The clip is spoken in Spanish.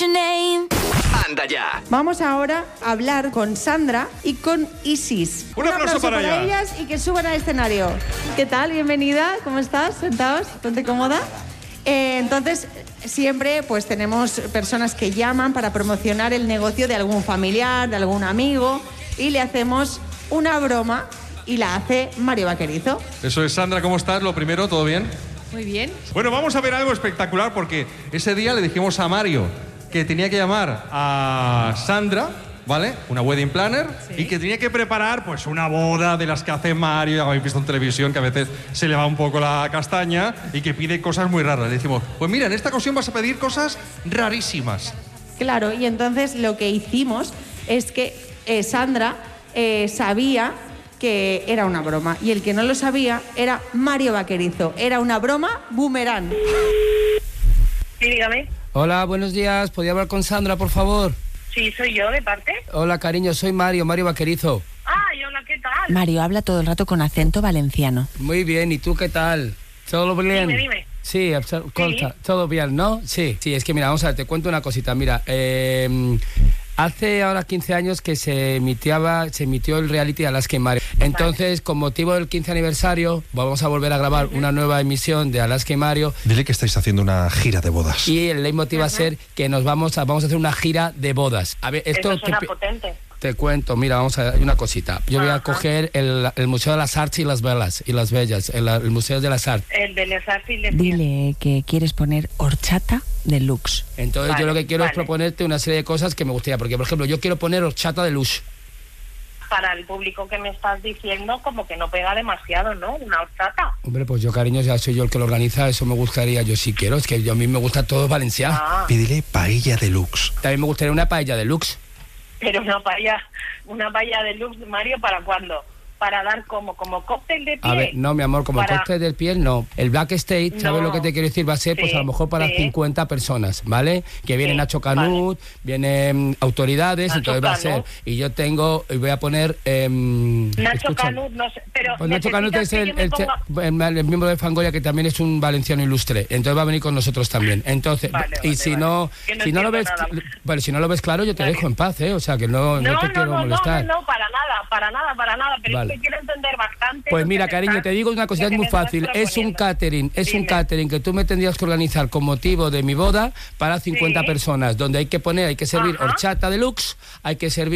your name. Anda ya. Vamos ahora a hablar con Sandra y con Isis. Un aplauso para ellas. ellas y que suban al escenario. ¿Qué tal? Bienvenida. ¿Cómo estás? Sentaos. Ponte cómoda. Entonces, siempre pues tenemos personas que llaman para promocionar el negocio de algún familiar, de algún amigo, y le hacemos una broma y la hace Mario Vaquerizo. Eso es, Sandra, ¿cómo estás? Lo primero, ¿todo bien? Muy bien. Bueno, vamos a ver algo espectacular porque ese día le dijimos a Mario que tenía que llamar a Sandra, ¿vale? Una wedding planner, sí. Y que tenía que preparar pues una boda de las que hace Mario, ya habéis visto en televisión que a veces se le va un poco la castaña y que pide cosas muy raras. Le decimos, pues mira, en esta ocasión vas a pedir cosas rarísimas. Claro, y entonces lo que hicimos es que Sandra sabía que era una broma y el que no lo sabía era Mario Vaquerizo. Era una broma boomerang. Sí, dígame. Hola, buenos días. ¿Podría hablar con Sandra, por favor? Sí, soy yo, ¿de parte? Hola, cariño, soy Mario Vaquerizo. Ay, hola, ¿qué tal? Mario habla todo el rato con acento valenciano. Muy bien, ¿y tú qué tal? ¿Todo bien? Dime. Sí, todo bien, ¿no? Sí, es que mira, vamos a ver, te cuento una cosita. Mira, hace ahora 15 años que se emitió el reality Alaska y Mario. Entonces, con motivo del 15 aniversario, vamos a volver a grabar una nueva emisión de Alaska y Mario. Dile que estáis haciendo una gira de bodas. Y el leitmotiv va a ser que vamos a hacer una gira de bodas. A ver, esto suena potente. Te cuento, mira, vamos a ver una cosita. Yo voy a coger el Museo de las Artes y las Bellas, el Museo de las Artes. El de las Artes y las Dile que quieres poner horchata deluxe. Entonces yo lo que quiero es proponerte una serie de cosas que me gustaría, porque por ejemplo, yo quiero poner horchata deluxe. Para el público que me estás diciendo, como que no pega demasiado, ¿no? Una horchata. Hombre, pues yo, cariño, ya soy yo el que lo organiza, eso me gustaría, yo sí quiero, es que a mí me gusta todo valenciano. Pídele paella deluxe. También me gustaría una paella deluxe. Pero una paella de luz, Mario, ¿para cuándo? Para dar como cóctel de pie. A ver, no, mi amor, como cóctel del pie, no. El backstage, ¿sabes lo que te quiero decir? Va a ser, pues a lo mejor para 50 personas, ¿vale? Que viene Nacho Canut, vienen autoridades, Nacho entonces va a ser. Y yo voy a poner... Nacho Canut, no sé, pero... Pues Nacho Canut es el miembro de Fangoria, que también es un valenciano ilustre. Entonces va a venir con nosotros también. Entonces, si no lo ves... Bueno, si no lo ves claro, yo te dejo en paz, ¿eh? O sea, que no te quiero molestar. No, para nada. Pero es que quiero entender bastante. Pues mira, cariño, te digo una cosa, es muy fácil. Es un catering que tú me tendrías que organizar con motivo de mi boda para 50 personas, donde hay que servir horchata deluxe, hay que servir